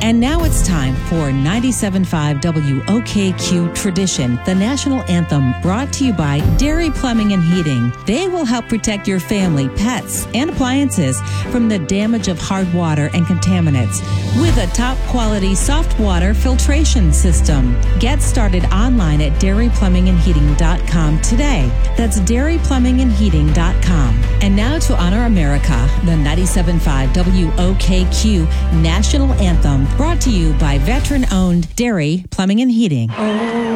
And now it's time for 97.5 WOKQ Tradition, the national anthem, brought to you by Dairy Plumbing and Heating. They will help protect your family, pets, and appliances from the damage of hard water and contaminants with a top-quality soft water filtration system. Get started online at dairyplumbingandheating.com today. That's dairyplumbingandheating.com. And now to honor America, the 97.5 WOKQ National Anthem, brought to you by veteran-owned Dairy Plumbing and Heating.